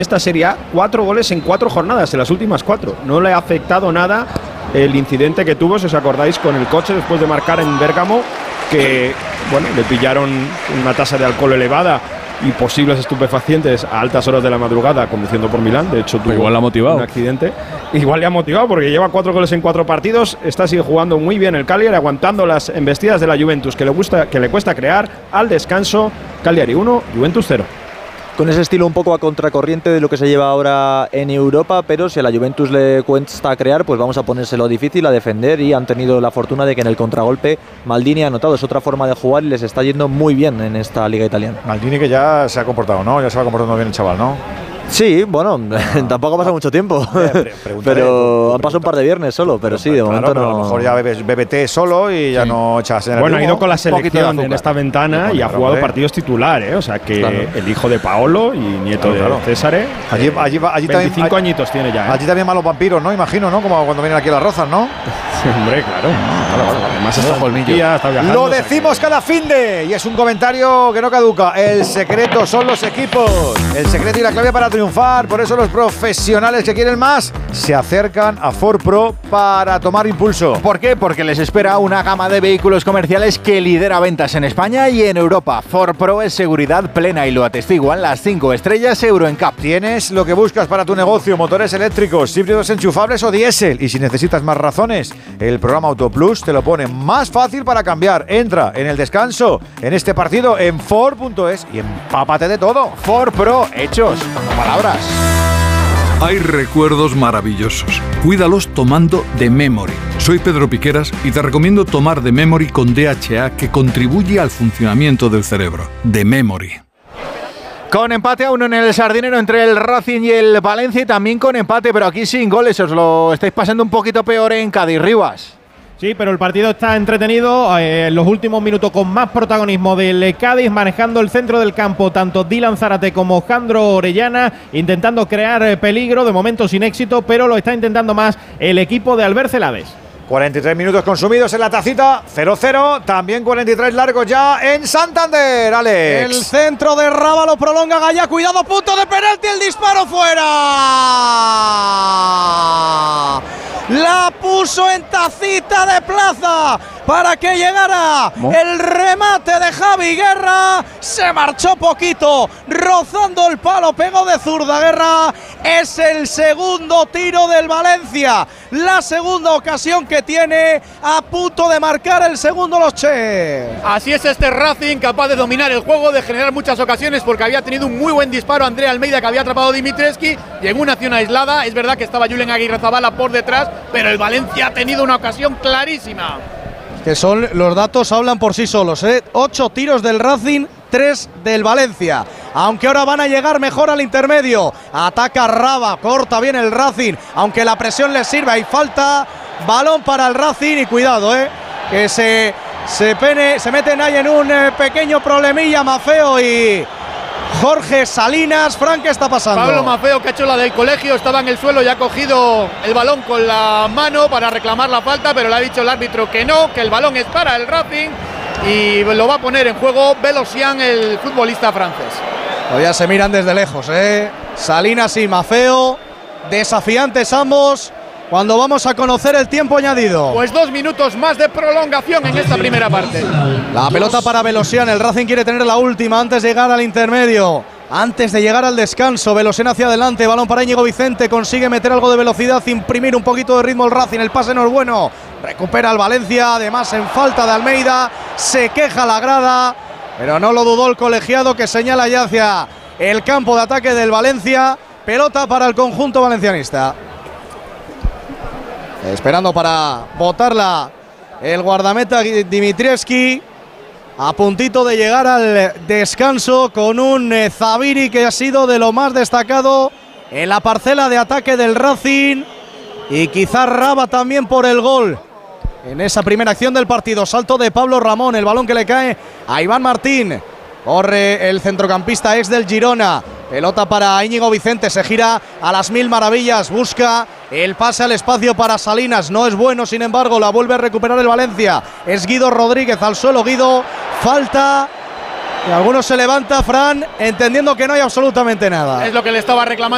esta Serie A 4 goles en 4 jornadas, en las últimas 4. No le ha afectado nada el incidente que tuvo, si os acordáis, con el coche después de marcar en Bérgamo, que bueno, le pillaron una tasa de alcohol elevada y posibles estupefacientes a altas horas de la madrugada conduciendo por Milán. De hecho tuvo igual le ha motivado un accidente. Igual le ha motivado porque lleva 4 goles en 4 partidos. Sigue jugando muy bien el Cagliari, aguantando las embestidas de la Juventus que le cuesta crear. Al descanso, Cagliari 1, Juventus 0. Con ese estilo un poco a contracorriente de lo que se lleva ahora en Europa, pero si a la Juventus le cuesta crear, pues vamos a ponérselo difícil, a defender, y han tenido la fortuna de que en el contragolpe Maldini ha anotado. Es otra forma de jugar y les está yendo muy bien en esta liga italiana. Maldini, que ya se ha comportado, ¿no? Ya se va comportando bien el chaval, ¿no? Sí, bueno, tampoco ha pasado mucho tiempo, pero han pasado un par de viernes solo, pero sí, de momento no. A lo mejor ya bebes té solo y ya no echas en el Bueno, ha ido con la selección en esta ventana y ha jugado partidos titular, o sea que el hijo de Paolo y nieto de César. Allí 25 también, añitos tiene ya. Allí también malos vampiros, ¿no? Imagino, ¿no? Como cuando vienen aquí a las Rozas, ¿no? Sí, hombre, claro. Además está colmillo. Lo decimos cada finde y es un comentario que no caduca. El secreto son los equipos. El secreto y la clave para triunfar. Por eso los profesionales que quieren más se acercan a Ford Pro para tomar impulso. ¿Por qué? Porque les espera una gama de vehículos comerciales que lidera ventas en España y en Europa. Ford Pro es seguridad plena y lo atestiguan las 5 estrellas Euro NCAP. Tienes lo que buscas para tu negocio: motores eléctricos, híbridos enchufables o diésel. Y si necesitas más razones, el programa Auto Plus te lo pone más fácil para cambiar. Entra en el descanso en este partido en Ford.es y empápate de todo. Ford Pro, hechos, no palabras. Hay recuerdos maravillosos. Cuídalos tomando The Memory. Soy Pedro Piqueras y te recomiendo tomar The Memory con DHA, que contribuye al funcionamiento del cerebro. The Memory. Con empate a 1 en el Sardinero entre el Racing y el Valencia, y también con empate, pero aquí sin goles. Os lo estáis pasando un poquito peor en Cádiz, Rivas. Sí, pero el partido está entretenido. En los últimos minutos con más protagonismo del Cádiz, manejando el centro del campo tanto Dylan Zárate como Jandro Orellana, intentando crear peligro, de momento sin éxito, pero lo está intentando más el equipo de Albert Celades. 43 minutos consumidos en la tacita, 0-0, también 43 largos ya en Santander, Alex. El centro de Rábalo prolonga Gaya, cuidado, punto de penalti, el disparo fuera. La puso en tacita de plaza para que llegara el remate de Javi Guerra. Se marchó poquito, rozando el palo, pegó de zurda Guerra. Es el segundo tiro del Valencia, la segunda ocasión que tiene, a punto de marcar el segundo los Che. Así es este Racing, capaz de dominar el juego, de generar muchas ocasiones, porque había tenido un muy buen disparo Andrea Almeida, que había atrapado a Dimitrescu, y en una acción aislada. Es verdad que estaba Julen Aguirrezabala por detrás, pero el Valencia ha tenido una ocasión clarísima. Que son, los datos hablan por sí solos, 8 tiros del Racing, 3 del Valencia. Aunque ahora van a llegar mejor al intermedio. Ataca Raba, corta bien el Racing, aunque la presión les sirve. Hay falta, balón para el Racing y cuidado, que se meten ahí en un pequeño problemilla Mafeo y Jorge Salinas. Fran, ¿qué está pasando? Pablo Mafeo, que ha hecho la del colegio, estaba en el suelo y ha cogido el balón con la mano para reclamar la falta, pero le ha dicho el árbitro que no, que el balón es para el Racing y lo va a poner en juego Velocian, el futbolista francés. Todavía se miran desde lejos, Salinas y Mafeo, desafiantes ambos. Cuando vamos a conocer el tiempo añadido. Pues 2 minutos más de prolongación en esta primera parte. La pelota para Velocian. El Racing quiere tener la última antes de llegar al intermedio. Antes de llegar al descanso. Velocian hacia adelante. Balón para Íñigo Vicente. Consigue meter algo de velocidad. Imprimir un poquito de ritmo el Racing. El pase no es bueno. Recupera el Valencia. Además en falta de Almeida. Se queja la grada. Pero no lo dudó el colegiado, que señala ya hacia el campo de ataque del Valencia. Pelota para el conjunto valencianista. Esperando para botarla el guardameta Dimitrievski, a puntito de llegar al descanso con un Zaviri que ha sido de lo más destacado en la parcela de ataque del Racing, y quizás Raba también por el gol en esa primera acción del partido. Salto de Pablo Ramón, el balón que le cae a Iván Martín. Corre el centrocampista ex del Girona. Pelota para Íñigo Vicente, se gira a las mil maravillas, busca el pase al espacio para Salinas, no es bueno, sin embargo la vuelve a recuperar el Valencia. Es Guido Rodríguez al suelo, Guido, falta, y algunos se levanta, Fran, entendiendo que no hay absolutamente nada. Es lo que le estaba reclamando